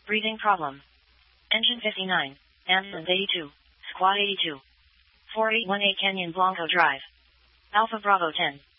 Breathing problem. Engine 59. Ambulance 82. Squad 82. 4818 Canyon Blanco Drive. Alpha Bravo 10.